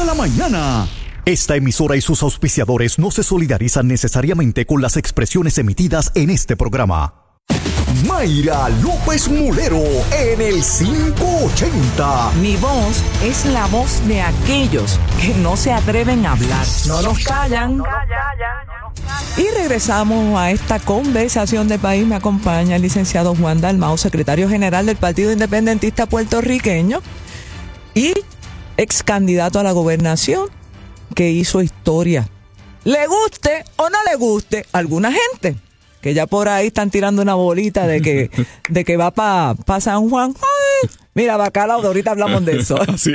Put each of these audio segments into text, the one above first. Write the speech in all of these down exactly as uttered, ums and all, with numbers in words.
la mañana. Esta emisora y sus auspiciadores no se solidarizan necesariamente con las expresiones emitidas en este programa. Mayra López Mulero en el quinientos ochenta. Mi voz es la voz de aquellos que no se atreven a hablar. No nos callan. Y regresamos a esta conversación de país. Me acompaña el licenciado Juan Dalmau, secretario general del Partido Independentista Puertorriqueño y ex candidato a la gobernación, que hizo historia. Le guste o no le guste a alguna gente, que ya por ahí están tirando una bolita de que, de que va para pa San Juan. Ay, mira, bacalao, ahorita hablamos de eso. Sí.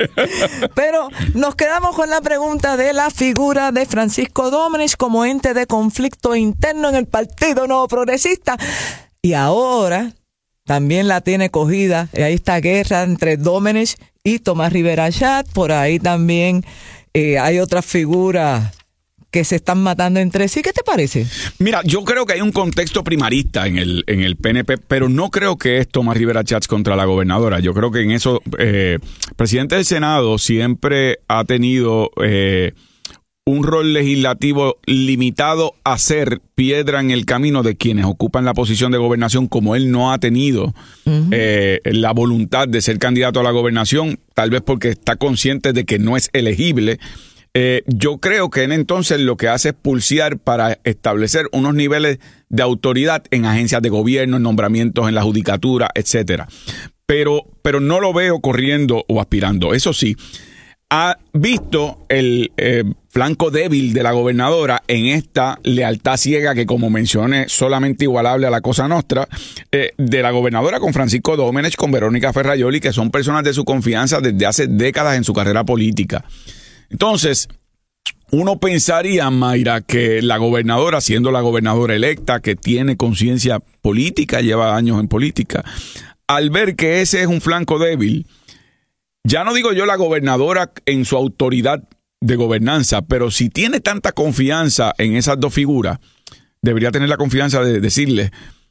Pero nos quedamos con la pregunta de la figura de Francisco Domenech como ente de conflicto interno en el Partido Nuevo Progresista. Y ahora también la tiene cogida. Ahí está guerra entre Domenech y Tomás Rivera Chat. Por ahí también eh, hay otras figuras que se están matando entre sí. ¿Qué te parece? Mira, yo creo que hay un contexto primarista en el en el P N P, pero no creo que es Tomás Rivera Chatz contra la gobernadora. Yo creo que en eso, eh, el presidente del Senado siempre ha tenido eh, un rol legislativo limitado a ser piedra en el camino de quienes ocupan la posición de gobernación, como él no ha tenido uh-huh. eh, la voluntad de ser candidato a la gobernación, tal vez porque está consciente de que no es elegible. Eh, yo creo que él entonces lo que hace es pulsear para establecer unos niveles de autoridad en agencias de gobierno, en nombramientos en la judicatura, etcétera. Pero, pero no lo veo corriendo o aspirando. Eso sí, ha visto el eh, flanco débil de la gobernadora en esta lealtad ciega que, como mencioné, solamente igualable a la Cosa Nostra, eh, de la gobernadora con Francisco Domenech, con Verónica Ferrayoli, que son personas de su confianza desde hace décadas en su carrera política. Entonces, uno pensaría, Mayra, que la gobernadora, siendo la gobernadora electa, que tiene conciencia política, lleva años en política, al ver que ese es un flanco débil, ya no digo yo la gobernadora en su autoridad de gobernanza, pero si tiene tanta confianza en esas dos figuras, debería tener la confianza de decirle: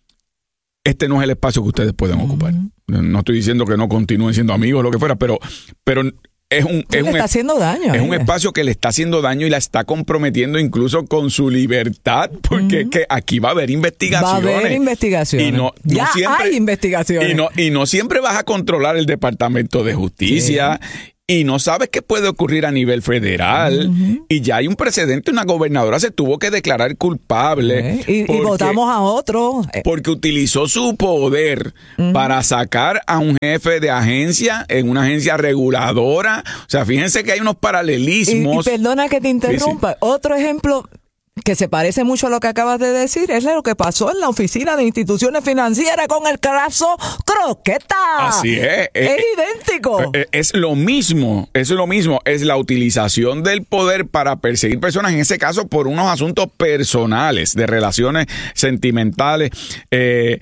este no es el espacio que ustedes pueden ocupar. No estoy diciendo que no continúen siendo amigos o lo que fuera, pero... pero Es un, es le un, está haciendo daño. Es un espacio que le está haciendo daño y la está comprometiendo incluso con su libertad, porque uh-huh. es que aquí va a haber investigaciones. Va a haber investigaciones. Y no, ya no siempre, hay investigaciones. Y no, y no siempre vas a controlar el Departamento de Justicia. Sí. Y no sabes qué puede ocurrir a nivel federal. Uh-huh. Y ya hay un precedente. Una gobernadora se tuvo que declarar culpable. Uh-huh. Y, porque, y votamos a otro. Porque utilizó su poder uh-huh. para sacar a un jefe de agencia en una agencia reguladora. O sea, fíjense que hay unos paralelismos. Y, y perdona que te interrumpa. Sí, sí. Otro ejemplo que se parece mucho a lo que acabas de decir es lo que pasó en la Oficina de Instituciones Financieras con el caso Croqueta. Así es. Es, es idéntico. Es, es lo mismo, es lo mismo. Es la utilización del poder para perseguir personas, en ese caso por unos asuntos personales, de relaciones sentimentales. Eh,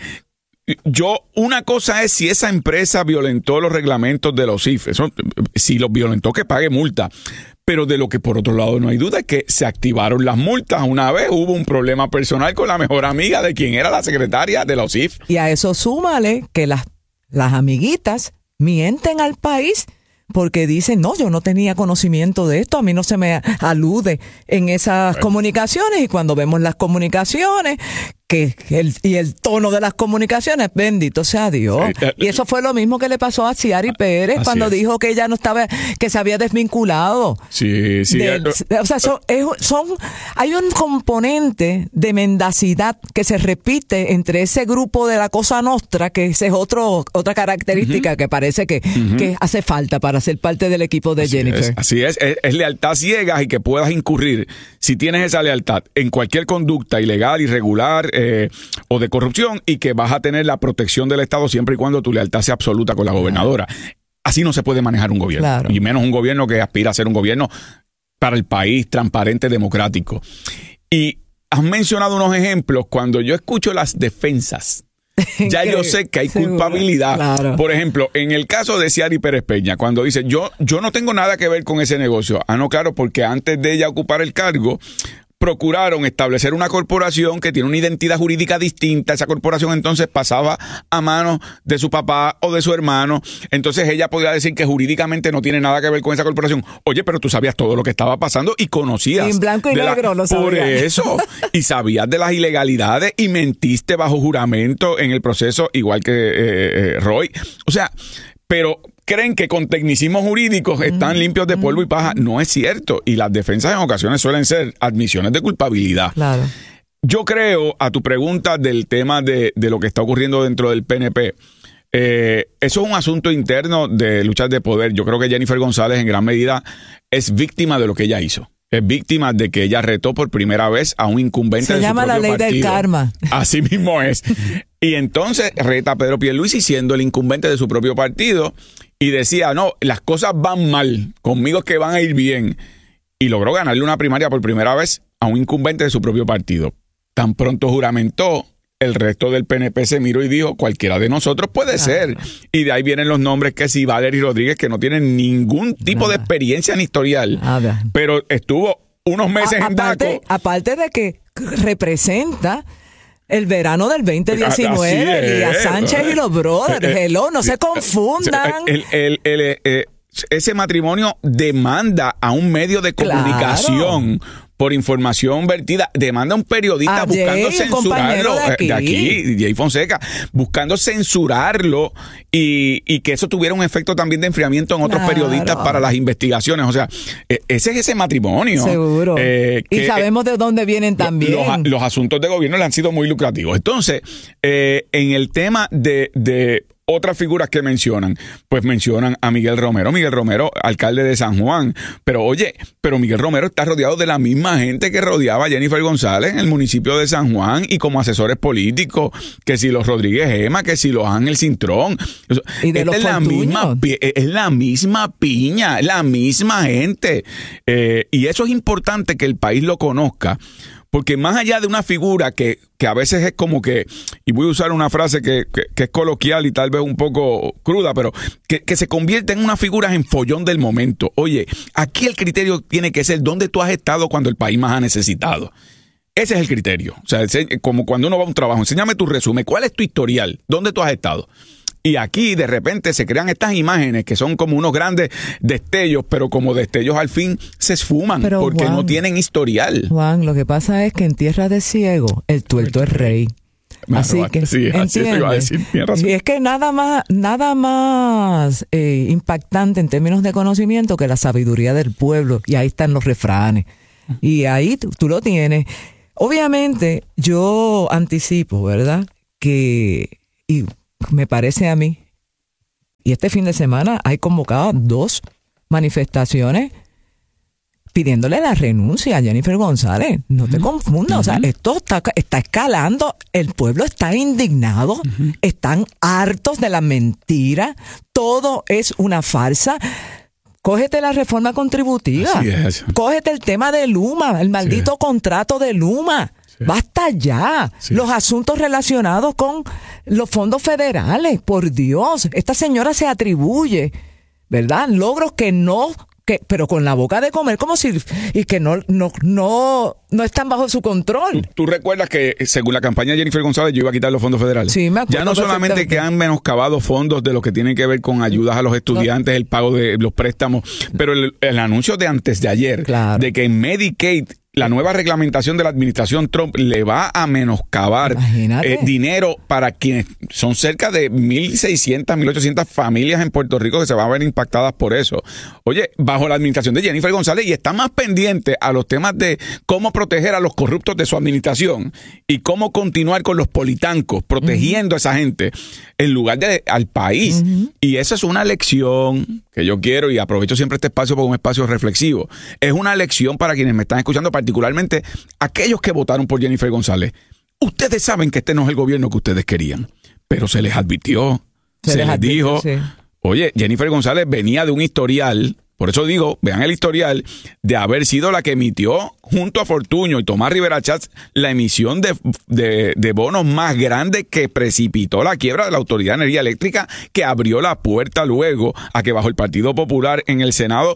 Yo, una cosa es si esa empresa violentó los reglamentos de los I F E. Eso, si los violentó, que pague multa. Pero de lo que por otro lado no hay duda es que se activaron las multas. Una vez hubo un problema personal con la mejor amiga de quien era la secretaria de los I F E. Y a eso súmale que las, las amiguitas mienten al país porque dicen: no, yo no tenía conocimiento de esto, a mí no se me alude en esas bueno. comunicaciones. Y cuando vemos las comunicaciones, que el, y el tono de las comunicaciones, bendito sea Dios. Sí. Y eso fue lo mismo que le pasó a Ciari Pérez Así cuando es. dijo que ella no estaba, que se había desvinculado. Sí, sí. De, de, o sea, son, son, hay un componente de mendacidad que se repite entre ese grupo de la Cosa Nostra, que esa es otro, otra característica uh-huh. que parece que, uh-huh. que hace falta para ser parte del equipo de así Jennifer. Es, así es, es, es lealtad ciega y que puedas incurrir, si tienes esa lealtad, en cualquier conducta ilegal, irregular, eh, o de corrupción, y que vas a tener la protección del Estado siempre y cuando tu lealtad sea absoluta con la gobernadora. Así no se puede manejar un gobierno, claro. y menos un gobierno que aspira a ser un gobierno para el país, transparente, democrático. Y has mencionado unos ejemplos. Cuando yo escucho las defensas, ya yo sé que hay Seguro, culpabilidad. Claro. Por ejemplo, en el caso de Ciari Pérez Peña, cuando dice, yo, yo no tengo nada que ver con ese negocio. Ah, no, claro, porque antes de ella ocupar el cargo, procuraron establecer una corporación que tiene una identidad jurídica distinta. Esa corporación entonces pasaba a manos de su papá o de su hermano. Entonces ella podía decir que jurídicamente no tiene nada que ver con esa corporación. Oye, pero tú sabías todo lo que estaba pasando y conocías. En blanco y negro lo sabías. Por eso. Y sabías de las ilegalidades y mentiste bajo juramento en el proceso, igual que eh, eh, Roy. O sea, pero creen que con tecnicismos jurídicos están mm, limpios de polvo mm, y paja. No es cierto. Y las defensas en ocasiones suelen ser admisiones de culpabilidad. Claro. Yo creo, a tu pregunta del tema de, de lo que está ocurriendo dentro del P N P, eh, eso es un asunto interno de luchas de poder. Yo creo que Jennifer González en gran medida es víctima de lo que ella hizo. Es víctima de que ella retó por primera vez a un incumbente Se de su llama propio la ley partido. del karma. Así mismo es. Y entonces reta a Pedro Pierluisi siendo el incumbente de su propio partido y decía, no, las cosas van mal, conmigo es que van a ir bien. Y logró ganarle una primaria por primera vez a un incumbente de su propio partido. Tan pronto juramentó, el resto del P N P se miró y dijo, cualquiera de nosotros puede Nada. ser. Y de ahí vienen los nombres que sí, Valery Rodríguez, que no tienen ningún tipo Nada. de experiencia ni historial. Nada. Pero estuvo unos meses a, en aparte, DACO. Aparte de que representa el verano del veinte diecinueve y a Sánchez y los brothers. Hello, no se confundan. El, el, el, el, el, ese matrimonio demanda a un medio de comunicación. Claro. Por información vertida, demanda a un periodista a buscando Jay, censurarlo, de aquí. de aquí, Jay Fonseca, buscando censurarlo y, y que eso tuviera un efecto también de enfriamiento en otros claro. periodistas para las investigaciones. O sea, ese es ese matrimonio. Seguro. Eh, y que, sabemos de dónde vienen también. Los, los asuntos de gobierno le han sido muy lucrativos. Entonces, eh, en el tema de... de otras figuras que mencionan, pues mencionan a Miguel Romero. Miguel Romero, alcalde de San Juan. Pero oye, pero Miguel Romero está rodeado de la misma gente que rodeaba a Jennifer González en el municipio de San Juan y como asesores políticos, que si los Rodríguez Gema, que si los Ángel Cintrón. Y de los es la misma, es la misma piña, es la misma gente. Eh, y eso es importante que el país lo conozca. Porque más allá de una figura que, que a veces es como que, y voy a usar una frase que, que, que es coloquial y tal vez un poco cruda, pero que, que se convierte en una figura en follón del momento. Oye, aquí el criterio tiene que ser dónde tú has estado cuando el país más ha necesitado. Ese es el criterio. O sea, como cuando uno va a un trabajo, enséñame tu resumen, ¿cuál es tu historial? ¿Dónde tú has estado? Y aquí de repente se crean estas imágenes que son como unos grandes destellos, pero como destellos al fin se esfuman pero porque Juan, no tienen historial. Juan, lo que pasa es que en tierra de ciego el tuerto es rey. Me así robaste. que sí, así te iba a decir. Y es que nada más, nada más eh, impactante en términos de conocimiento que la sabiduría del pueblo. Y ahí están los refranes. Y ahí tú, tú lo tienes. Obviamente, yo anticipo, ¿verdad? Que y me parece a mí, y este fin de semana hay convocado dos manifestaciones pidiéndole la renuncia a Jennifer González. No te confundas, uh-huh. o sea, esto está, está escalando, el pueblo está indignado, uh-huh. están hartos de la mentira, todo es una farsa. Cógete la reforma contributiva, cógete el tema de Luma, el maldito sí. contrato de Luma. Sí. Basta ya. Sí. Los asuntos relacionados con los fondos federales. Por Dios, esta señora se atribuye, ¿verdad? Logros que no, que, pero con la boca de comer, como si, y que no, no, no, no están bajo su control. ¿Tú, tú recuerdas que según la campaña de Jennifer González yo iba a quitar los fondos federales? Sí, me acuerdo. Ya no solamente que han menoscabado fondos de lo que tienen que ver con ayudas a los estudiantes, no. el pago de los préstamos, pero el, el anuncio de antes de ayer, claro. de que en Medicaid la nueva reglamentación de la administración Trump le va a menoscabar eh, dinero para quienes son cerca de mil seiscientas, mil ochocientas familias en Puerto Rico que se van a ver impactadas por eso. Oye, bajo la administración de Jennifer González y está más pendiente a los temas de cómo proteger a los corruptos de su administración y cómo continuar con los politancos protegiendo uh-huh. a esa gente en lugar de al país. Uh-huh. Y esa es una lección que yo quiero y aprovecho siempre este espacio como un espacio reflexivo. Es una lección para quienes me están escuchando, particularmente aquellos que votaron por Jennifer González. Ustedes saben que este no es el gobierno que ustedes querían, pero se les advirtió, se, se les, les dijo, sí. oye, Jennifer González venía de un historial, por eso digo, vean el historial, de haber sido la que emitió junto a Fortuño y Tomás Rivera Chats la emisión de, de, de bonos más grande que precipitó la quiebra de la Autoridad de Energía Eléctrica, que abrió la puerta luego a que bajo el Partido Popular en el Senado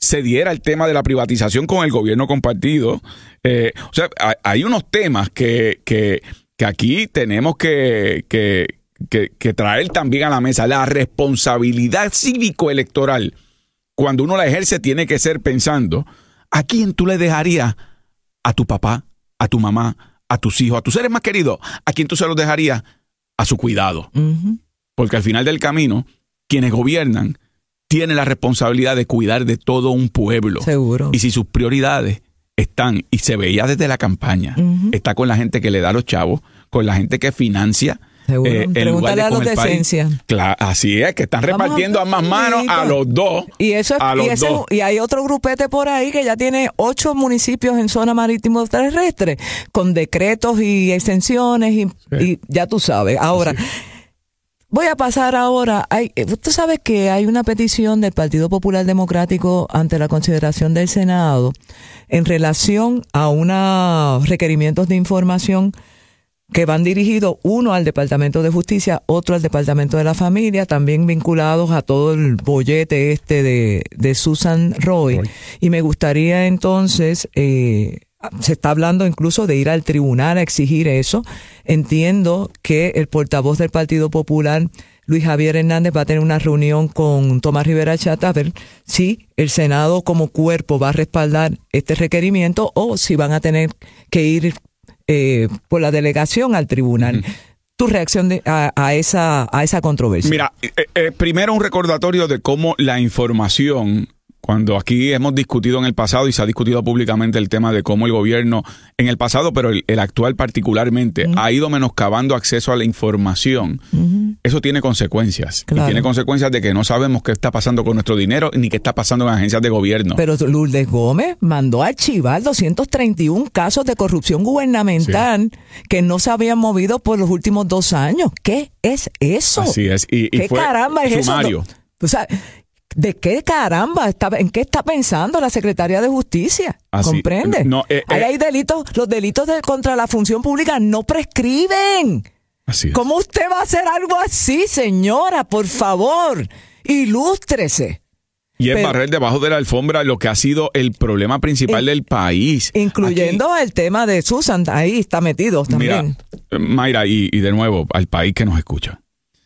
se diera el tema de la privatización con el gobierno compartido. Eh, o sea, hay unos temas que, que, que aquí tenemos que, que, que, que traer también a la mesa. La responsabilidad cívico-electoral, cuando uno la ejerce, tiene que ser pensando, ¿a quién tú le dejarías? ¿A tu papá? ¿A tu mamá? ¿A tus hijos? ¿A tus seres más queridos? ¿A quién tú se los dejarías? A su cuidado. Uh-huh. Porque al final del camino, quienes gobiernan tienen la responsabilidad de cuidar de todo un pueblo. Seguro. Y si sus prioridades están, y se veía desde la campaña, uh-huh. está con la gente que le da a los chavos, con la gente que financia. Seguro. Eh, Pregúntale a los de esencia. Claro, así es, que están Vamos repartiendo a ambas manos a los dos. Y eso es, a los y, ese, dos. Y hay otro grupete por ahí que ya tiene ocho municipios en zona marítimo terrestre, con decretos y extensiones, y, sí. y ya tú sabes. Ahora, sí. voy a pasar ahora. Hay, usted sabe que hay una petición del Partido Popular Democrático ante la consideración del Senado en relación a unos requerimientos de información que van dirigidos, uno al Departamento de Justicia, otro al Departamento de la Familia, también vinculados a todo el bollete este de, de Susan Roy. Roy. Y me gustaría entonces, eh, se está hablando incluso de ir al tribunal a exigir eso. Entiendo que el portavoz del Partido Popular, Luis Javier Hernández, va a tener una reunión con Tomás Rivera Chatz a ver si el Senado como cuerpo va a respaldar este requerimiento o si van a tener que ir Eh, por la delegación al tribunal. Uh-huh. Tu reacción de, a, a esa a esa controversia. Mira, eh, eh, primero un recordatorio de cómo la información, cuando aquí hemos discutido en el pasado y se ha discutido públicamente el tema de cómo el gobierno, en el pasado, pero el, el actual particularmente, uh-huh. ha ido menoscabando acceso a la información. Uh-huh. Eso tiene consecuencias. Claro. Y tiene consecuencias de que no sabemos qué está pasando con nuestro dinero ni qué está pasando en agencias de gobierno. Pero Lourdes Gómez mandó a archivar doscientos treinta y uno casos de corrupción gubernamental sí. que no se habían movido por los últimos dos años. ¿Qué es eso? Así es. Y, y ¿Qué fue caramba es sumario. eso? O sea, ¿de qué caramba? Está, ¿En qué está pensando la Secretaría de Justicia? Así, ¿comprende? No, eh, Ahí eh, hay delitos, los delitos de, contra la función pública no prescriben. Así es. ¿Cómo usted va a hacer algo así, señora? Por favor, ilústrese. Y es Pero, barrer debajo de la alfombra lo que ha sido el problema principal in, del país. Incluyendo Aquí, el tema de Susan, ahí está metido también. Mira, Mayra, y, y de nuevo, al país que nos escucha.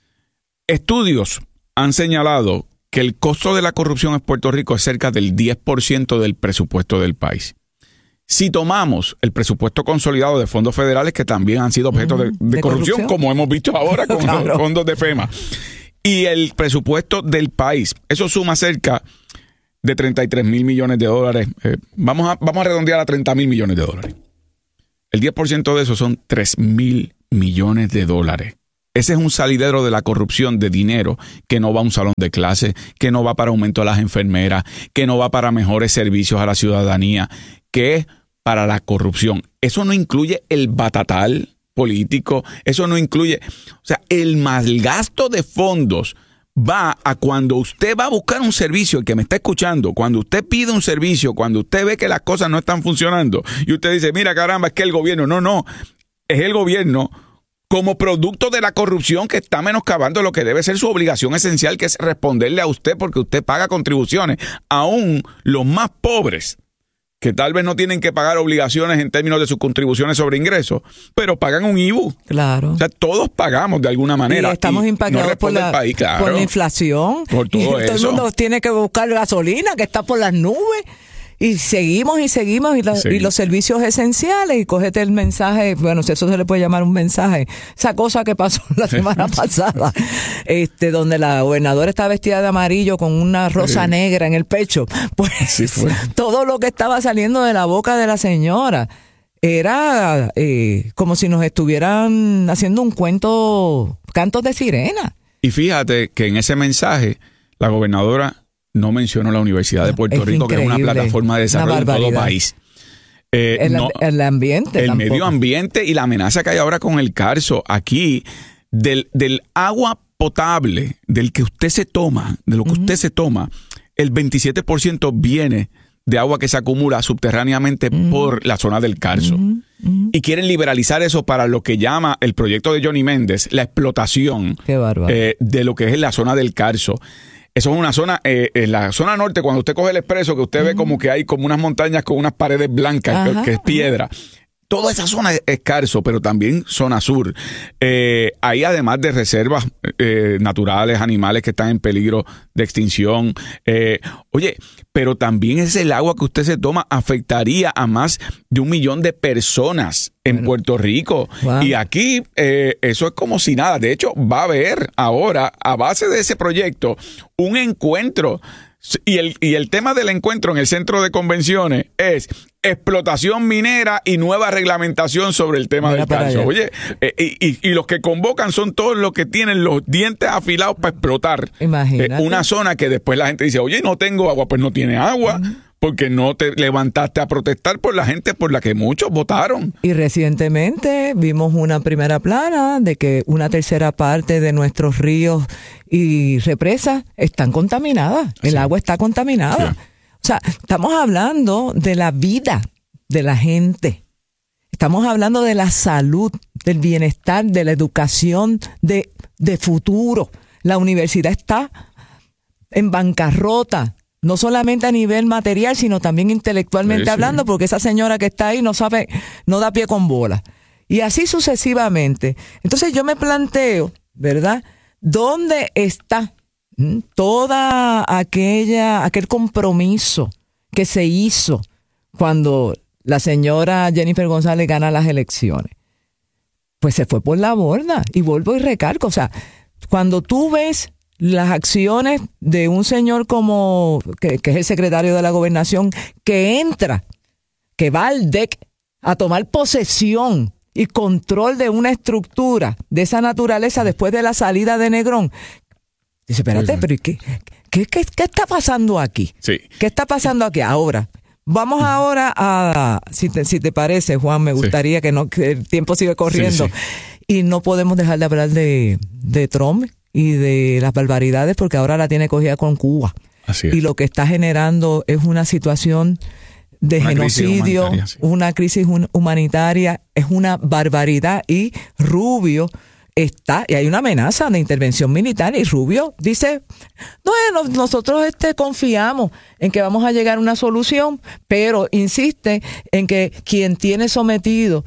Estudios han señalado que el costo de la corrupción en Puerto Rico es cerca del diez por ciento del presupuesto del país. Si tomamos el presupuesto consolidado de fondos federales, que también han sido objeto de, de, ¿De corrupción, corrupción, como hemos visto ahora con claro. los fondos de FEMA, y el presupuesto del país, eso suma cerca de treinta y tres mil millones de dólares. Eh, vamos, a, vamos a redondear a treinta mil millones de dólares. El diez por ciento de eso son tres mil millones de dólares. Ese es un salidero de la corrupción de dinero que no va a un salón de clase, que no va para aumento a las enfermeras, que no va para mejores servicios a la ciudadanía, que es para la corrupción. Eso no incluye el batatal político, eso no incluye, o sea, el malgasto de fondos va a cuando usted va a buscar un servicio, el que me está escuchando, cuando usted pide un servicio, cuando usted ve que las cosas no están funcionando y usted dice, mira caramba, es que el gobierno, no, no, es el gobierno como producto de la corrupción que está menoscabando lo que debe ser su obligación esencial, que es responderle a usted porque usted paga contribuciones, aún los más pobres, que tal vez no tienen que pagar obligaciones en términos de sus contribuciones sobre ingresos, pero pagan un I B U. Claro. O sea, todos pagamos de alguna manera. Y estamos y impactados no por, la, país, claro, por la inflación. Por todo y eso. Todo el mundo tiene que buscar gasolina, que está por las nubes. Y seguimos y seguimos y, la, sí. y los servicios esenciales y cógete el mensaje, bueno, si eso se le puede llamar un mensaje, esa cosa que pasó la semana pasada, este, donde la gobernadora estaba vestida de amarillo con una rosa sí. negra en el pecho, pues sí fue. Todo lo que estaba saliendo de la boca de la señora era eh, como si nos estuvieran haciendo un cuento, cantos de sirena. Y fíjate que en ese mensaje la gobernadora no mencionó la Universidad de Puerto es Rico, increíble. Que es una plataforma de desarrollo en todo país. Eh, el, no, el ambiente. El tampoco. medio ambiente y la amenaza que hay ahora con el Carso. Aquí, del, del agua potable, del que usted se toma, de lo que uh-huh. usted se toma, el veintisiete por ciento viene de agua que se acumula subterráneamente uh-huh. por la zona del Carso. Uh-huh. Uh-huh. Y quieren liberalizar eso para lo que llama el proyecto de Johnny Méndez, la explotación Qué bárbaro. Eh, de lo que es la zona del Carso. eso es una zona, eh, en la zona norte, cuando usted coge el expreso, que usted uh-huh. ve como que hay como unas montañas con unas paredes blancas, que, que es piedra. Toda esa zona es escarso, pero también zona sur. Eh, hay además de reservas eh, naturales, animales que están en peligro de extinción. Eh, oye, pero también es el agua que usted se toma afectaría a más de un millón de personas en bueno. Puerto Rico. Wow. Y aquí eh, eso es como si nada. De hecho, va a haber ahora, a base de ese proyecto, un encuentro. Y el, y el tema del encuentro en el centro de convenciones es explotación minera y nueva reglamentación sobre el tema Mira del calcio. Oye, eh, y, y los que convocan son todos los que tienen los dientes afilados para explotar. Imagínate. Eh, una zona que después la gente dice, oye, no tengo agua, pues no tiene agua. Uh-huh. Porque no te levantaste a protestar por la gente por la que muchos votaron. Y recientemente vimos una primera plana de que una tercera parte de nuestros ríos y represas están contaminadas. El sí. agua está contaminada. Sí. O sea, estamos hablando de la vida de la gente. Estamos hablando de la salud, del bienestar, de la educación, de, de futuro. La universidad está en bancarrota. No solamente a nivel material, sino también intelectualmente sí, hablando, sí. porque esa señora que está ahí no sabe, no da pie con bola. Y así sucesivamente. Entonces yo me planteo, ¿verdad? ¿Dónde está ¿m? toda aquella, aquel compromiso que se hizo cuando la señora Jennifer González gana las elecciones? Pues se fue por la borda. Y vuelvo y recalco, o sea, cuando tú ves las acciones de un señor como que, que es el secretario de la gobernación, que entra, que va al D E C a tomar posesión y control de una estructura de esa naturaleza después de la salida de Negrón. Dice, espérate, pero ¿qué, qué, qué, qué está pasando aquí? Sí. ¿Qué está pasando aquí? Ahora, vamos ahora a, si te, si te parece, Juan, me gustaría sí. que, no, que el tiempo siga corriendo. Sí, sí. Y no podemos dejar de hablar de, de Trump y de las barbaridades, porque ahora la tiene cogida con Cuba. Así es. Y lo que está generando es una situación de una genocidio, crisis sí. una crisis humanitaria, es una barbaridad. Y Rubio está, y hay una amenaza de intervención militar, y Rubio dice, bueno, nosotros este confiamos en que vamos a llegar a una solución, pero insiste en que quien tiene sometido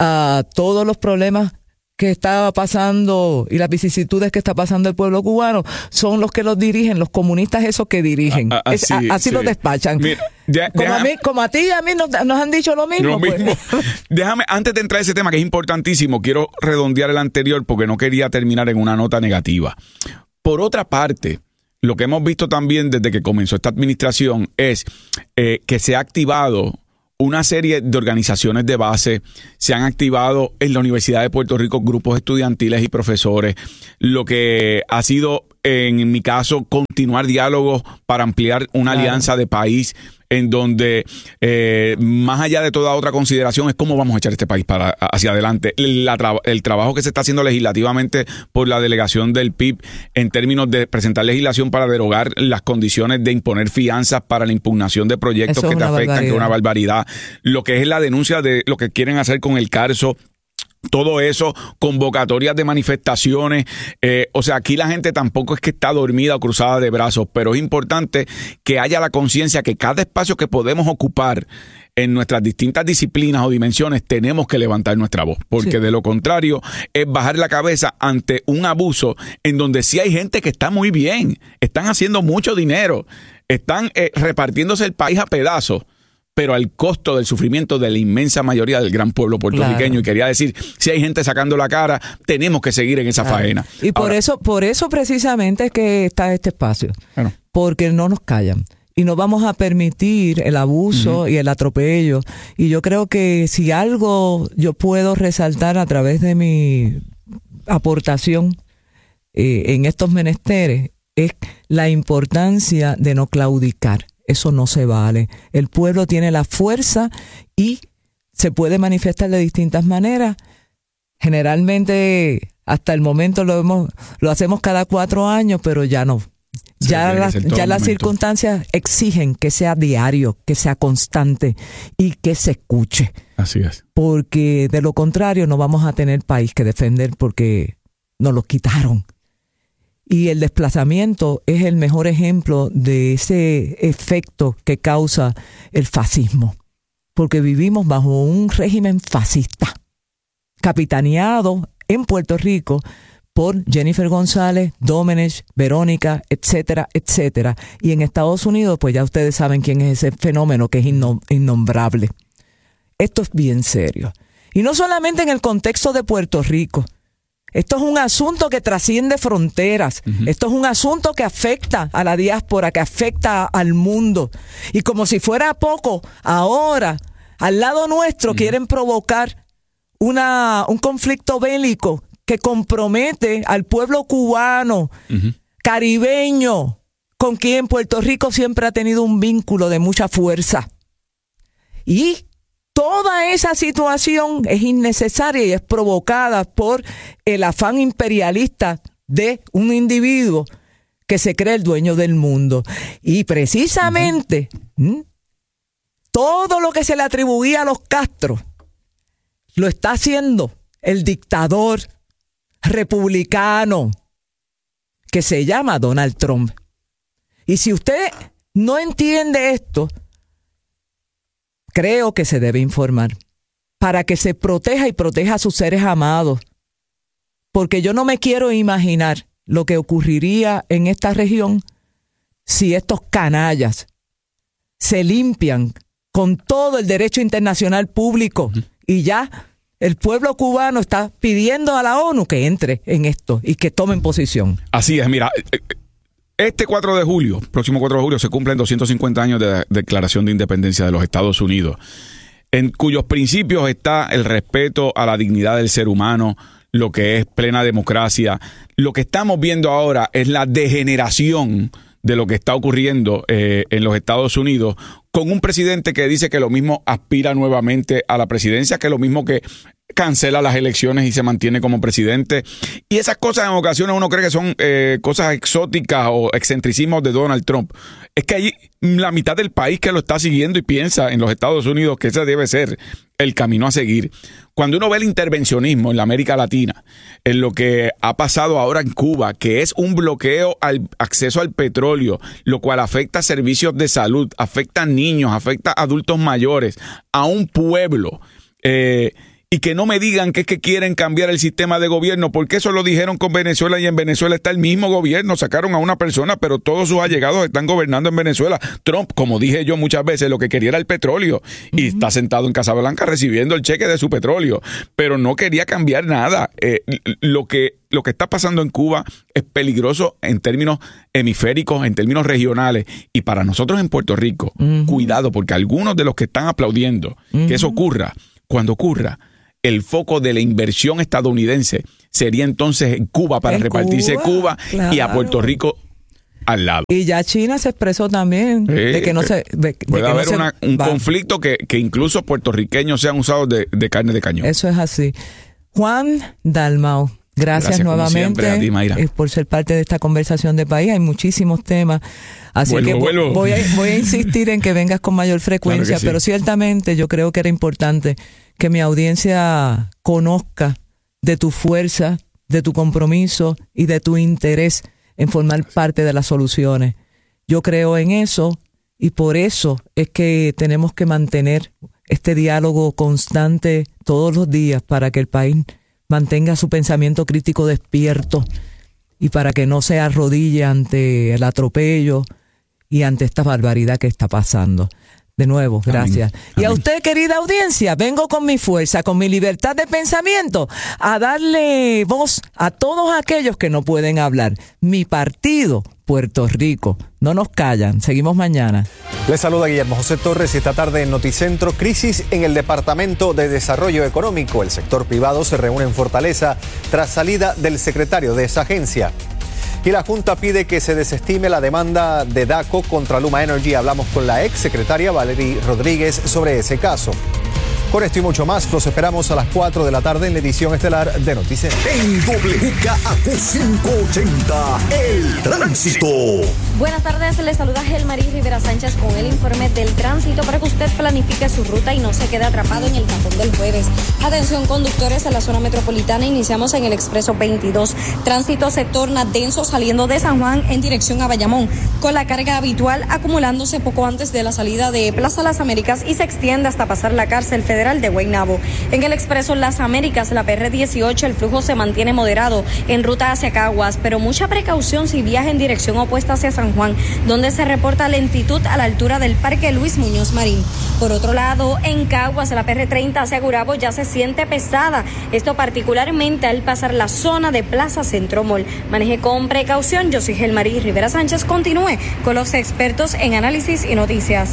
a todos los problemas que está pasando y las vicisitudes que está pasando el pueblo cubano son los que los dirigen, los comunistas esos que dirigen. A, a, así es, a, así sí. los despachan. Mira, ya, como, déjame, a mí, como a ti y a mí nos, nos han dicho lo mismo. Lo pues. mismo. Déjame, antes de entrar a ese tema que es importantísimo, quiero redondear el anterior porque no quería terminar en una nota negativa. Por otra parte, lo que hemos visto también desde que comenzó esta administración es eh, que se ha activado una serie de organizaciones de base, se han activado en la Universidad de Puerto Rico grupos estudiantiles y profesores, lo que ha sido, en mi caso, continuar diálogos para ampliar una claro. alianza de país en donde, eh, más allá de toda otra consideración, es cómo vamos a echar este país para hacia adelante. La tra- el trabajo que se está haciendo legislativamente por la delegación del P I B en términos de presentar legislación para derogar las condiciones de imponer fianzas para la impugnación de proyectos Eso que te afectan, que es una barbaridad. Lo que es la denuncia de lo que quieren hacer con el Carso. Todo eso, convocatorias de manifestaciones, eh, o sea, aquí la gente tampoco es que está dormida o cruzada de brazos, pero es importante que haya la conciencia que cada espacio que podemos ocupar en nuestras distintas disciplinas o dimensiones tenemos que levantar nuestra voz, porque sí. de lo contrario es bajar la cabeza ante un abuso en donde sí hay gente que está muy bien, están haciendo mucho dinero, están eh, repartiéndose el país a pedazos, pero al costo del sufrimiento de la inmensa mayoría del gran pueblo puertorriqueño. Claro. Y quería decir, si hay gente sacando la cara, tenemos que seguir en esa claro. faena. Y por Ahora, eso, por eso precisamente es que está este espacio. Bueno. Porque no nos callan. Y no vamos a permitir el abuso uh-huh. y el atropello. Y yo creo que si algo yo puedo resaltar a través de mi aportación eh, en estos menesteres, es la importancia de no claudicar. Eso no se vale. El pueblo tiene la fuerza y se puede manifestar de distintas maneras. Generalmente, hasta el momento lo hemos, lo hacemos cada cuatro años, pero ya no. Sí, ya las, ya las circunstancias exigen que sea diario, que sea constante y que se escuche. Así es. Porque de lo contrario no vamos a tener país que defender porque nos lo quitaron. Y el desplazamiento es el mejor ejemplo de ese efecto que causa el fascismo, porque vivimos bajo un régimen fascista, capitaneado en Puerto Rico por Jennifer González, Domenech, Verónica, etcétera, etcétera. Y en Estados Unidos, pues ya ustedes saben quién es ese fenómeno que es innom- innombrable. Esto es bien serio. Y no solamente en el contexto de Puerto Rico. Esto es un asunto que trasciende fronteras. Uh-huh. Esto es un asunto que afecta a la diáspora, que afecta al mundo. Y como si fuera poco, ahora, al lado nuestro, uh-huh. quieren provocar una, un conflicto bélico que compromete al pueblo cubano, uh-huh. caribeño, con quien Puerto Rico siempre ha tenido un vínculo de mucha fuerza. Y toda esa situación es innecesaria y es provocada por el afán imperialista de un individuo que se cree el dueño del mundo. Y precisamente uh-huh. ¿m? todo lo que se le atribuía a los Castro lo está haciendo el dictador republicano que se llama Donald Trump. Y si usted no entiende esto, creo que se debe informar para que se proteja y proteja a sus seres amados. Porque yo no me quiero imaginar lo que ocurriría en esta región si estos canallas se limpian con todo el derecho internacional público uh-huh. y ya el pueblo cubano está pidiendo a la ONU que entre en esto y que tomen posición. Así es, mira, este cuatro de julio, próximo cuatro de julio, se cumplen doscientos cincuenta años de la Declaración de Independencia de los Estados Unidos, en cuyos principios está el respeto a la dignidad del ser humano, lo que es plena democracia. Lo que estamos viendo ahora es la degeneración de lo que está ocurriendo eh, en los Estados Unidos, con un presidente que dice que lo mismo aspira nuevamente a la presidencia, que lo mismo que cancela las elecciones y se mantiene como presidente. Y esas cosas en ocasiones uno cree que son eh, cosas exóticas o excentricismos de Donald Trump. Es que hay la mitad del país que lo está siguiendo y piensa en los Estados Unidos que ese debe ser el camino a seguir. Cuando uno ve el intervencionismo en la América Latina, en lo que ha pasado ahora en Cuba, que es un bloqueo al acceso al petróleo, lo cual afecta a servicios de salud, afecta a niños, afecta a adultos mayores, a un pueblo, eh, y que no me digan que es que quieren cambiar el sistema de gobierno, porque eso lo dijeron con Venezuela y en Venezuela está el mismo gobierno. Sacaron a una persona, pero todos sus allegados están gobernando en Venezuela. Trump, como dije yo muchas veces, lo que quería era el petróleo y uh-huh. está sentado en Casablanca recibiendo el cheque de su petróleo, pero no quería cambiar nada. Eh, lo que Lo que está pasando en Cuba es peligroso en términos hemisféricos, en términos regionales. Y para nosotros en Puerto Rico, uh-huh. cuidado, porque algunos de los que están aplaudiendo uh-huh. que eso ocurra, cuando ocurra, el foco de la inversión estadounidense sería entonces en Cuba para en repartirse Cuba, Cuba claro. y a Puerto Rico al lado. Y ya China se expresó también sí, de que no se... De, puede de que haber no una, se un va. conflicto que, que incluso puertorriqueños sean usados de, de carne de cañón. Eso es así. Juan Dalmau, gracias, gracias nuevamente a ti, Mayra, por ser parte de esta conversación de país. Hay muchísimos temas, así vuelvo, que vuelvo. Voy, a, voy a insistir en que vengas con mayor frecuencia, claro sí. pero ciertamente yo creo que era importante que mi audiencia conozca de tu fuerza, de tu compromiso y de tu interés en formar parte de las soluciones. Yo creo en eso y por eso es que tenemos que mantener este diálogo constante todos los días para que el país mantenga su pensamiento crítico despierto y para que no se arrodille ante el atropello y ante esta barbaridad que está pasando. De nuevo, gracias. Amén. Y a Amén. Usted, querida audiencia, vengo con mi fuerza, con mi libertad de pensamiento, a darle voz a todos aquellos que no pueden hablar. Mi partido, Puerto Rico. No nos callan. Seguimos mañana. Les saluda Guillermo José Torres y esta tarde en Noticentro, crisis en el Departamento de Desarrollo Económico. El sector privado se reúne en Fortaleza tras salida del secretario de esa agencia. Y la Junta pide que se desestime la demanda de DACO contra Luma Energy. Hablamos con la ex secretaria Valerie Rodríguez sobre ese caso. Con esto y mucho más, los esperamos a las cuatro de la tarde en la edición estelar de Noticentro. En W K A Q quinientos ochenta, El Tránsito. Buenas tardes, les saluda Gelmarí Rivera Sánchez con el informe del tránsito para que usted planifique su ruta y no se quede atrapado en el tapón del jueves. Atención conductores en la zona metropolitana, iniciamos en el expreso veintidós. Tránsito se torna denso saliendo de San Juan en dirección a Bayamón, con la carga habitual acumulándose poco antes de la salida de Plaza Las Américas y se extiende hasta pasar la cárcel federal de Guaynabo. En el expreso Las Américas, la P R dieciocho, el flujo se mantiene moderado en ruta hacia Caguas, pero mucha precaución si viaja en dirección opuesta hacia San Juan, donde se reporta lentitud a la altura del Parque Luis Muñoz Marín. Por otro lado, en Caguas, la P R treinta hacia Gurabo ya se siente pesada, esto particularmente al pasar la zona de Plaza Centro Mall. Maneje con precaución. Yo soy Gelmarí Rivera Sánchez. Continúe con los expertos en análisis y noticias.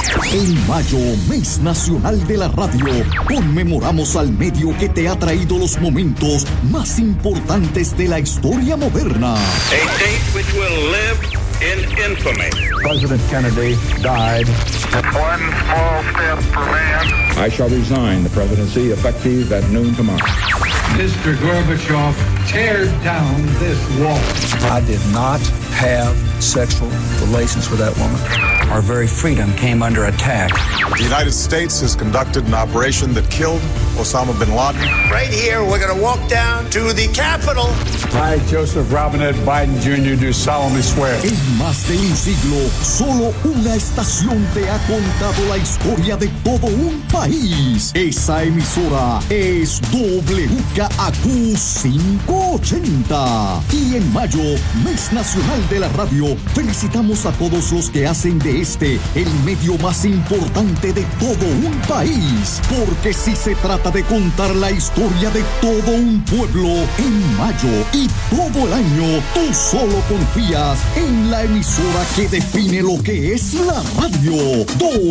En mayo, mes nacional de la radio, conmemoramos al medio que te ha traído los momentos más importantes de la historia moderna. A date which will live in infamy. President Kennedy died. One small step for man. I shall resign the presidency effective at noon tomorrow. Mister Gorbachev, tear down this wall. I did not have sexual relations with that woman. Our very freedom came under attack. The United States has conducted an operation that killed Osama bin Laden. Right here, we're going to walk down to the Capitol. I, Joseph Robinette Biden Junior, do solemnly swear. En más de un siglo, solo una estación te ha contado la historia de todo un país. Esa emisora es W K A Q quinientos ochenta. Y en mayo, mes nacional de la radio, felicitamos a todos los que hacen de este el medio más importante de todo un país. Porque si se trata de contar la historia de todo un pueblo, en mayo y todo el año, tú solo confías en la emisora que define lo que es la radio.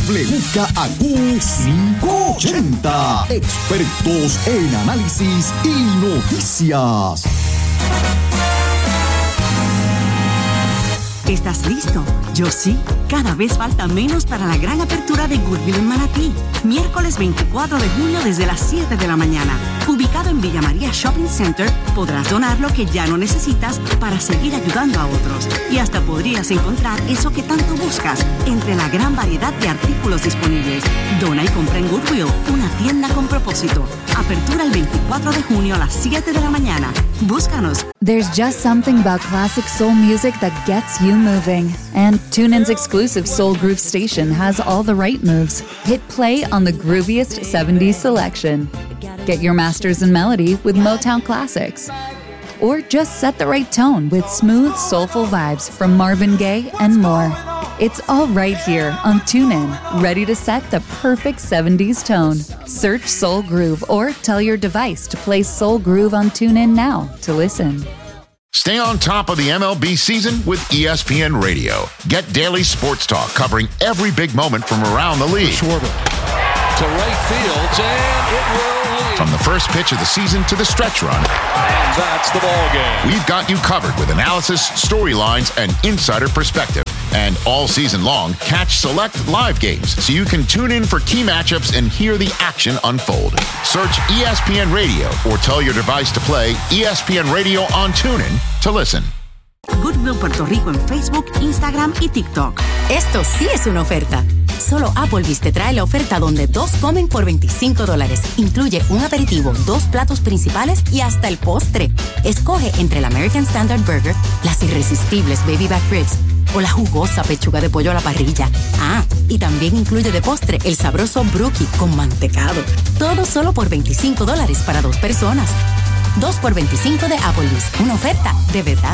W K A Q quinientos ochenta. Expertos en análisis y noticias. ¿Estás listo? Yo sí. Cada vez falta menos para la gran apertura de Goodwill en Manatí. Miércoles veinticuatro de junio desde las siete de la mañana. Ubicado en Villa María Shopping Center, podrás donar lo que ya no necesitas para seguir ayudando a otros. Y hasta podrías encontrar eso que tanto buscas entre la gran variedad de artículos disponibles. Dona y compra en Goodwill, una tienda con propósito. Apertura el veinticuatro de junio a las siete de la mañana. Búscanos. There's just something about classic soul music that gets you moving. And TuneIn's exclusive Soul Groove station has all the right moves. Hit play on the grooviest seventies selection. Get your masters in melody with Motown classics. Or just set the right tone with smooth, soulful vibes from Marvin Gaye and more. It's all right here on TuneIn, ready to set the perfect seventies tone. Search Soul Groove or tell your device to play Soul Groove on TuneIn now to listen. Stay on top of the M L B season with E S P N Radio. Get daily sports talk covering every big moment from around the league. Schwarber to right field, and it will lead. From the first pitch of the season to the stretch run. And that's the ball game. We've got you covered with analysis, storylines, and insider perspective. And all season long, catch select live games so you can tune in for key matchups and hear the action unfold. Search E S P N Radio or tell your device to play E S P N Radio on TuneIn to listen. Goodwill Puerto Rico en Facebook, Instagram y TikTok. Esto sí es una oferta. Solo Applebee's te trae la oferta donde dos comen por veinticinco dólares. Incluye un aperitivo, dos platos principales y hasta el postre. Escoge entre el American Standard Burger, las irresistibles Baby Back Ribs o la jugosa pechuga de pollo a la parrilla. Ah, y también incluye de postre el sabroso brookie con mantecado. Todo solo por veinticinco dólares para dos personas. dos por veinticinco de Applebee's. Una oferta de verdad.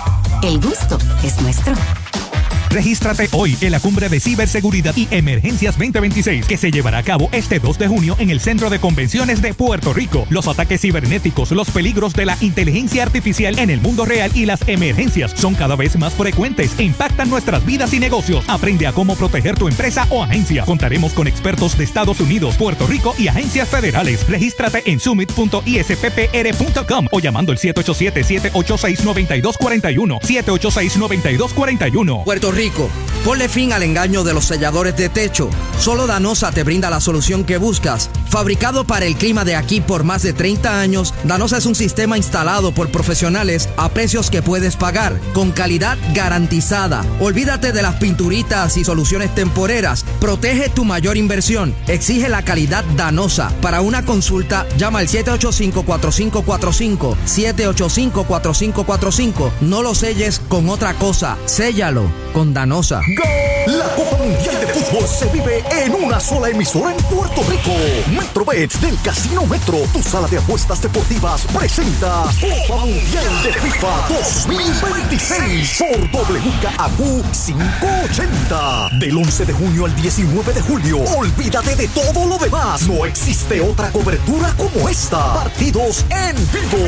El gusto es nuestro. Regístrate hoy en la Cumbre de Ciberseguridad y Emergencias veinte veintiséis, que se llevará a cabo este dos de junio en el Centro de Convenciones de Puerto Rico. Los ataques cibernéticos, los peligros de la inteligencia artificial en el mundo real y las emergencias son cada vez más frecuentes e impactan nuestras vidas y negocios. Aprende a cómo proteger tu empresa o agencia. Contaremos con expertos de Estados Unidos, Puerto Rico y agencias federales. Regístrate en summit punto i s p p r punto com o llamando el siete ocho siete, siete ocho seis, nueve dos cuatro uno. siete ocho seis, nueve dos cuatro uno. Puerto Rico Rico. Ponle fin al engaño de los selladores de techo. Solo Danosa te brinda la solución que buscas. Fabricado para el clima de aquí por más de treinta años, Danosa es un sistema instalado por profesionales a precios que puedes pagar, con calidad garantizada. Olvídate de las pinturitas y soluciones temporeras. Protege tu mayor inversión. Exige la calidad Danosa. Para una consulta, llama al siete ocho cinco, cuatro cinco cuatro cinco, siete ocho cinco, cuatro cinco cuatro cinco. No lo selles con otra cosa. Séllalo con Danosa. La Copa Mundial de Fútbol se vive en una sola emisora en Puerto Rico. Metrobet del Casino Metro, tu sala de apuestas deportivas, presenta Copa Mundial de FIFA dos mil veintiséis por W K A Q quinientos ochenta. Del once de junio al diecinueve de julio. Olvídate de todo lo demás. No existe otra cobertura como esta. Partidos en vivo.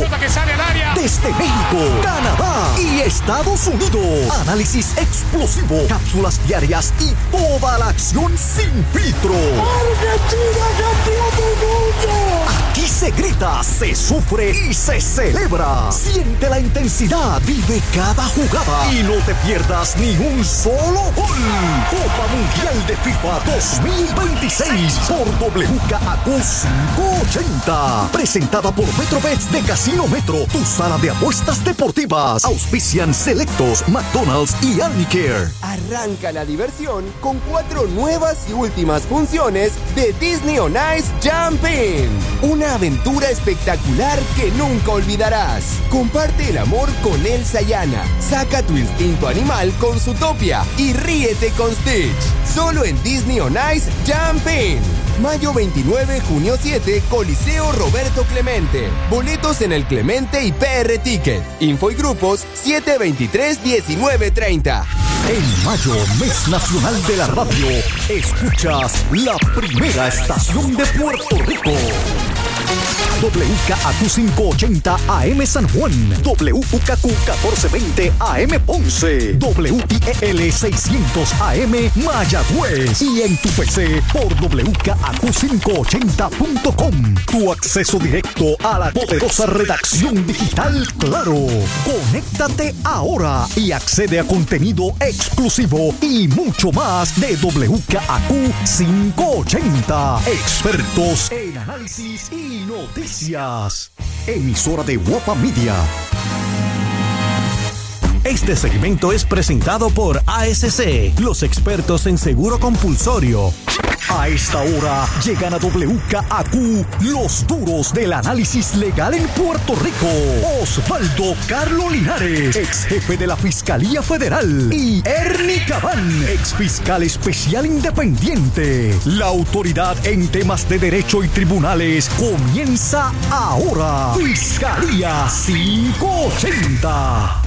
Desde México, Canadá y Estados Unidos. Análisis explosivo. Cápsulas diarias y toda la acción sin filtro. ¡Argentina campeón del mundo! Aquí se grita, se sufre y se celebra. Siente la intensidad, vive cada jugada y no te pierdas ni un solo gol. Copa Mundial de FIFA dos mil veintiséis por W K A Q quinientos ochenta. Presentada por Metrobet de Casino Metro, tu sala de apuestas deportivas. Auspician Selectos, McDonald's y Arnicare. Arranca la diversión con cuatro nuevas y últimas funciones de Disney on Ice Jumping. Una aventura espectacular que nunca olvidarás. Comparte el amor con Elsa y Anna. Saca tu instinto animal con Zootopia y ríete con Stitch. Solo en Disney on Ice Jumping. Mayo veintinueve, junio siete, Coliseo Roberto Clemente. Boletos en el Clemente y P R Ticket. Info y grupos siete veintitrés, diecinueve treinta. En mayo, mes nacional de la radio, escuchas la primera estación de Puerto Rico. W K A Q quinientos ochenta A M San Juan, W K Q catorce veinte A M Ponce, W I E L seiscientos A M Mayagüez y en tu P C por W K A Q quinientos ochenta punto com. Tu acceso directo a la poderosa redacción digital Claro. Conéctate ahora y accede a contenido exclusivo y mucho más de W K A Q quinientos ochenta. Expertos en análisis y noticias. Emisora de Guapa Media. Este segmento es presentado por A S C, los expertos en seguro compulsorio. A esta hora llegan a W K A Q los duros del análisis legal en Puerto Rico. Osvaldo Carlos Linares, ex jefe de la Fiscalía Federal, y Ernie Cabán, ex fiscal especial independiente. La autoridad en temas de derecho y tribunales comienza ahora. Fiscalía quinientos ochenta.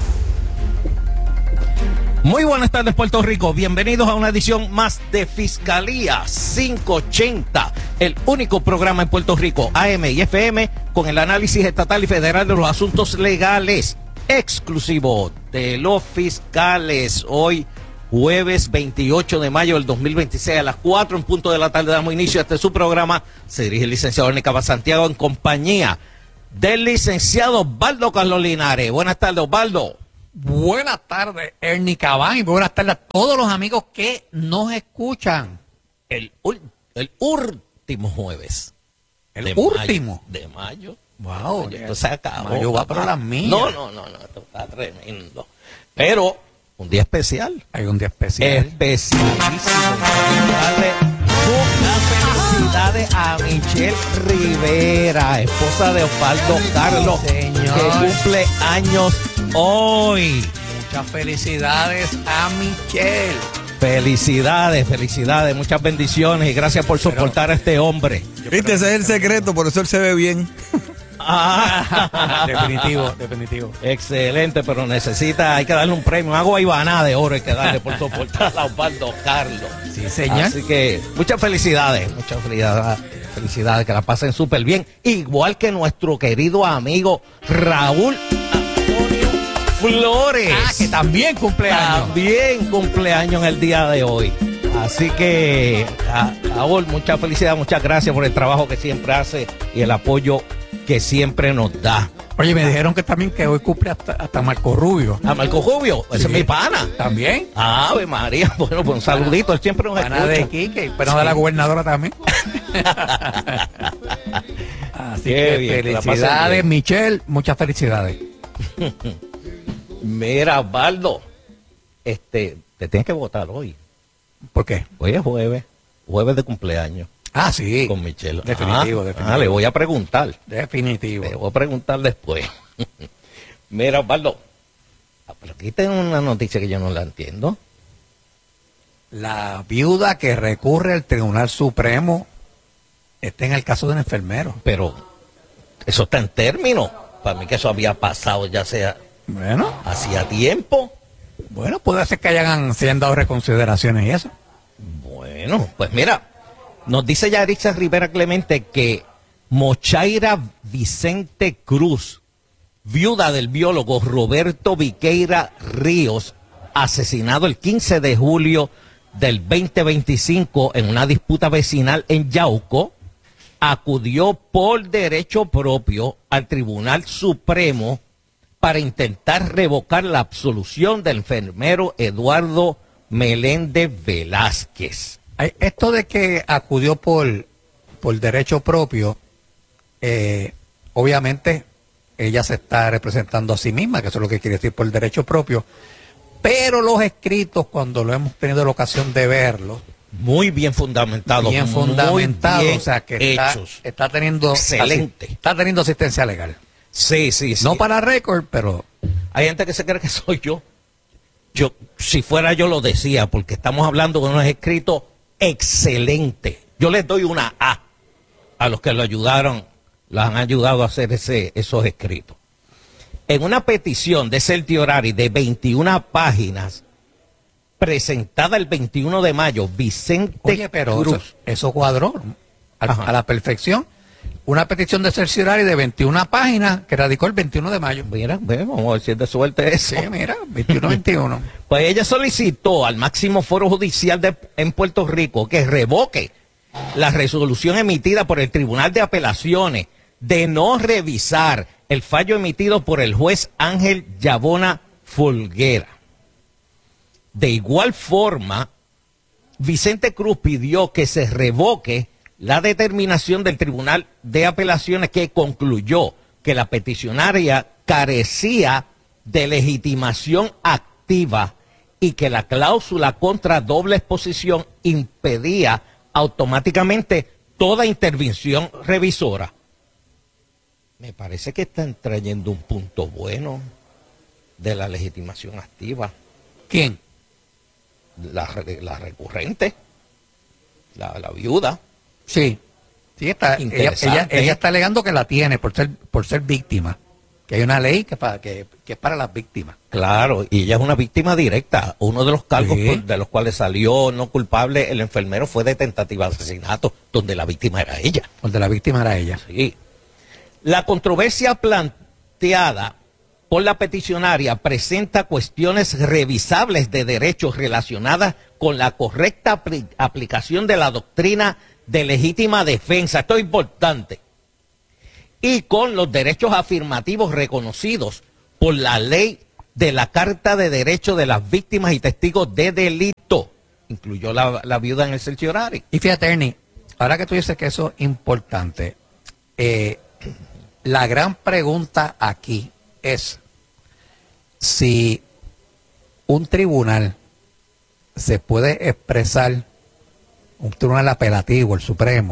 Muy buenas tardes, Puerto Rico. Bienvenidos a una edición más de Fiscalía quinientos ochenta, el único programa en Puerto Rico, A M y F M, con el análisis estatal y federal de los asuntos legales, exclusivo de los fiscales. Hoy, jueves veintiocho de mayo del dos mil veintiséis, a las cuatro en punto de la tarde, damos inicio a este su programa. Se dirige el licenciado Ernie Cabán Santiago en compañía del licenciado Osvaldo Carlos Linares. Buenas tardes, Osvaldo. Buenas tardes, Ernie Cabán, y buenas tardes a todos los amigos que nos escuchan. El, el último jueves. ¿El de último? Mayo, de mayo. Wow. Mayo, esto se acabó. Mayo va para las mías. No, no, no, no, esto está tremendo. Pero, un día especial. Hay un día especial. Especialísimo. Darle muchas felicidades a Michelle Rivera, esposa de Osvaldo Carlos, señor, que cumple años hoy. Muchas felicidades a Michelle. Felicidades, felicidades, muchas bendiciones y gracias por soportar Pero, a este hombre. Viste, ese es el secreto, por eso él se ve bien. Ah. definitivo, definitivo. Excelente, pero necesita, hay que darle un premio, una guaybaná de oro hay que darle por soportar a Osvaldo Carlos. Sí, señor. Así que muchas felicidades, muchas felicidades, felicidades, que la pasen súper bien. Igual que nuestro querido amigo Raúl Antonio Flores. Ah, que también cumpleaños. También cumpleaños en el día de hoy. Así que, Raúl, muchas felicidades, muchas gracias por el trabajo que siempre hace y el apoyo que siempre nos da. Oye, me dijeron que también que hoy cumple hasta, hasta Marco Rubio. ¿A Marco Rubio? Ese sí. Es mi pana. ¿También? Ave María, bueno, pues un saludito, él siempre nos pana escucha. De Quique, pero sí. De la gobernadora también. Así Qué que bien, felicidades, que Michelle, muchas felicidades. Mira, Osvaldo, este, te tienes que votar hoy. ¿Por qué? Hoy es jueves, jueves de cumpleaños. Ah, sí. Con Michelle. Definitivo, ah, definitivo. Ah, le voy a preguntar. Definitivo. Le voy a preguntar después. Mira, Osvaldo, pero aquí tengo una noticia que yo no la entiendo. La viuda que recurre al Tribunal Supremo está en el caso de un enfermero. Pero eso está en término. Para mí que eso había pasado ya sea bueno hacía tiempo. Bueno, puede ser que hayan, se hayan dado reconsideraciones y eso. Bueno, pues mira, nos dice Yarixa Rivera Clemente que Mochaira Vicente Cruz, viuda del biólogo Roberto Viqueira Ríos, asesinado el quince de julio del veinte veinticinco en una disputa vecinal en Yauco, acudió por derecho propio al Tribunal Supremo para intentar revocar la absolución del enfermero Eduardo Meléndez Velázquez. Esto de que acudió por, por derecho propio, eh, obviamente ella se está representando a sí misma, que eso es lo que quiere decir por derecho propio, pero los escritos, cuando lo hemos tenido la ocasión de verlo, muy bien fundamentados, bien fundamentados, bien o sea que está, está teniendo excelente, así, está teniendo asistencia legal. Sí, sí, sí. No para récord, pero hay gente que se cree que soy yo. Yo, si fuera yo lo decía, porque estamos hablando de unos escritos excelentes. Yo les doy una A a los que lo ayudaron, los han ayudado a hacer ese, esos escritos. En una petición de certiorari de veintiuna páginas, presentada el veintiuno de mayo, Vicente Oye, pero Cruz. Eso, eso cuadró a, a la perfección. Una petición de cerciorari de veintiuna páginas que radicó el veintiuno de mayo. Mira, vamos a ver si es de suerte eso. Sí, mira, veintiuno veintiuno. Pues ella solicitó al máximo foro judicial de, en Puerto Rico que revoque la resolución emitida por el Tribunal de Apelaciones de no revisar el fallo emitido por el juez Ángel Yabona Folguera. De igual forma, Vicente Cruz pidió que se revoque la determinación del Tribunal de Apelaciones que concluyó que la peticionaria carecía de legitimación activa y que la cláusula contra doble exposición impedía automáticamente toda intervención revisora. Me parece que están trayendo un punto bueno de la legitimación activa. ¿Quién? La, la recurrente, la, la viuda. Sí, sí está, ella, ella, ella está alegando que la tiene por ser por ser víctima, que hay una ley que, para, que, que es para las víctimas. Claro, y ella es una víctima directa. Uno de los cargos sí. por, de los cuales salió no culpable el enfermero fue de tentativa de asesinato, donde la víctima era ella. Donde la víctima era ella. Sí. La controversia planteada por la peticionaria presenta cuestiones revisables de derechos relacionadas con la correcta apl- aplicación de la doctrina de legítima defensa, esto es importante, y con los derechos afirmativos reconocidos por la ley de la Carta de Derechos de las Víctimas y Testigos de Delito. Incluyó la, la viuda en el certiorari. Y fíjate, Ernie, ahora que tú dices que eso es importante, eh, la gran pregunta aquí es si un tribunal se puede expresar, un tribunal apelativo, el Supremo,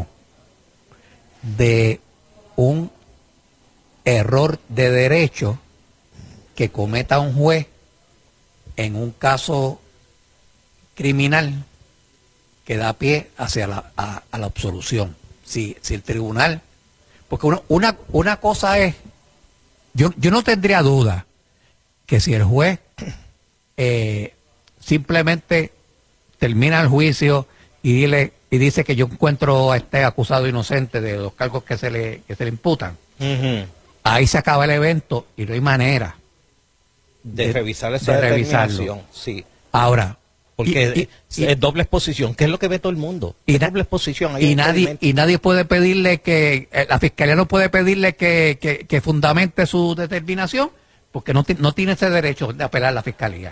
de un error de derecho que cometa un juez en un caso criminal que da pie hacia la, a, a la absolución. Si, si el tribunal, porque uno, una, una cosa es, yo, yo no tendría duda que si el juez eh, simplemente termina el juicio y, dile, y dice que yo encuentro a este acusado inocente de los cargos que se le, que se le imputan, uh-huh. ahí se acaba el evento y no hay manera de, de revisar esa de revisarlo. Sí. Ahora, Porque y, y, es, es doble exposición, que es lo que ve todo el mundo. Y es doble exposición. Y nadie, y nadie puede pedirle que, la fiscalía no puede pedirle que, que, que fundamente su determinación, porque no, no tiene ese derecho de apelar a la fiscalía.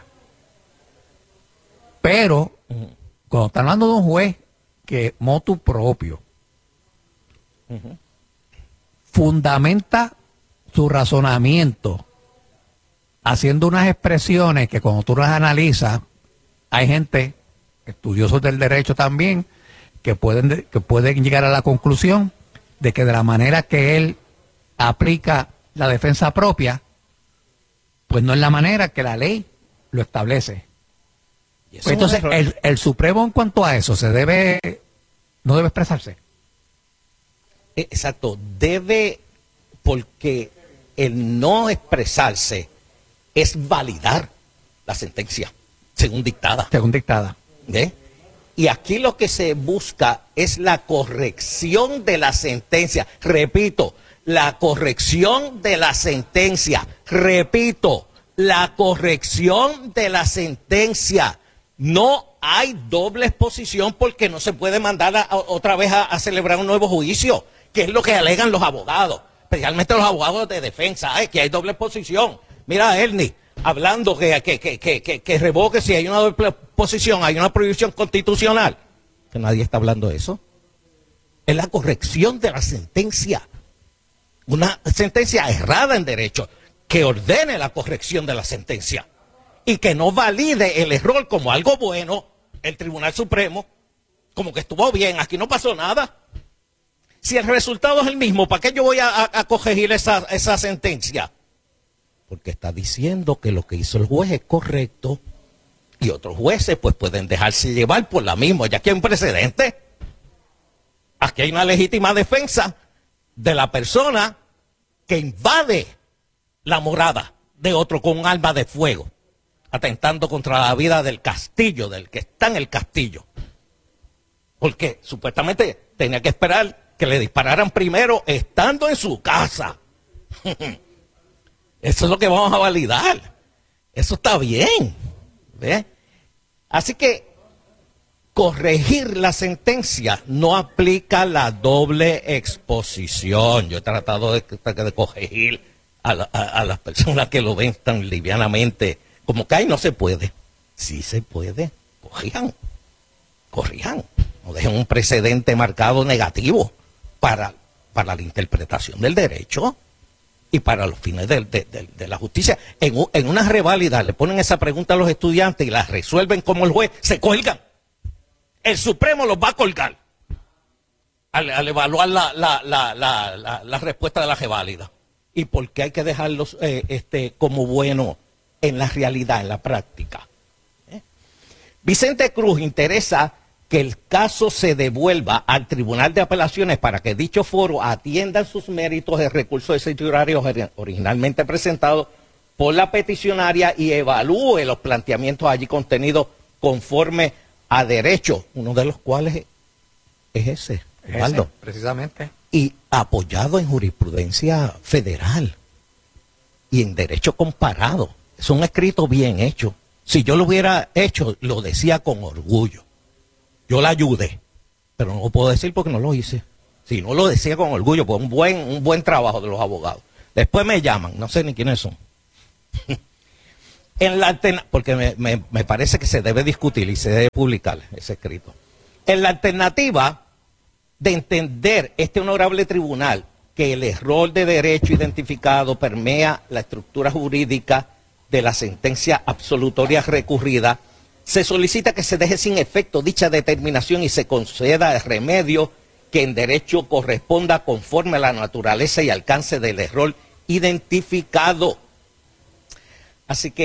Pero, uh-huh. cuando está hablando de un juez que motu propio uh-huh. fundamenta su razonamiento haciendo unas expresiones que cuando tú las analizas, hay gente, estudiosos del derecho también, que pueden, que pueden llegar a la conclusión de que de la manera que él aplica la defensa propia, pues no es la manera que la ley lo establece. Pues entonces, el, el Supremo en cuanto a eso, se debe, no debe expresarse. Exacto, debe, porque el no expresarse es validar la sentencia, según dictada. Según dictada. ¿Eh? Y aquí lo que se busca es la corrección de la sentencia. Repito, la corrección de la sentencia. Repito, la corrección de la sentencia. No hay doble exposición porque no se puede mandar a, a, otra vez a, a celebrar un nuevo juicio, que es lo que alegan los abogados, especialmente los abogados de defensa, ay, que hay doble exposición. Mira, Ernie, hablando que, que, que, que, que, que revoque si hay una doble exposición, hay una prohibición constitucional, que nadie está hablando de eso. Es la corrección de la sentencia, una sentencia errada en derecho, que ordene la corrección de la sentencia y que no valide el error como algo bueno, el Tribunal Supremo, como que estuvo bien, aquí no pasó nada. Si el resultado es el mismo, ¿para qué yo voy a, a, a corregir esa, esa sentencia? Porque está diciendo que lo que hizo el juez es correcto y otros jueces pues pueden dejarse llevar por la misma. Ya aquí hay un precedente. Aquí hay una legítima defensa de la persona que invade la morada de otro con un arma de fuego, atentando contra la vida del castillo, del que está en el castillo. Porque supuestamente tenía que esperar que le dispararan primero estando en su casa. Eso es lo que vamos a validar. Eso está bien. ¿Ve? Así que corregir la sentencia no aplica la doble exposición. Yo he tratado de, de corregir a, la, a, a las personas que lo ven tan livianamente, como que ahí no se puede. Sí se puede. Corrijan. Corrijan. No dejen un precedente marcado negativo para, para la interpretación del derecho y para los fines de, de, de, de la justicia. En, en una reválida le ponen esa pregunta a los estudiantes y la resuelven como el juez, se cuelgan. El Supremo los va a colgar al, al evaluar la, la, la, la, la, la respuesta de la reválida. ¿Y por qué hay que dejarlos eh, este, como bueno en la realidad, en la práctica? ¿Eh? Vicente Cruz interesa que el caso se devuelva al Tribunal de Apelaciones para que dicho foro atienda sus méritos de recurso de certiorarios originalmente presentados por la peticionaria y evalúe los planteamientos allí contenidos conforme a derecho, uno de los cuales es ese, ese precisamente. Y apoyado en jurisprudencia federal y en derecho comparado. Es un escrito bien hecho. Si yo lo hubiera hecho, lo decía con orgullo. Yo la ayudé, pero no lo puedo decir porque no lo hice. Si no lo decía con orgullo, pues un buen, un buen trabajo de los abogados. Después me llaman, no sé ni quiénes son. En la alterna- porque me, me, me parece que se debe discutir y se debe publicar ese escrito. En la alternativa de entender este honorable tribunal que el error de derecho identificado permea la estructura jurídica de la sentencia absolutoria recurrida, se solicita que se deje sin efecto dicha determinación y se conceda el remedio que en derecho corresponda conforme a la naturaleza y alcance del error identificado. Así que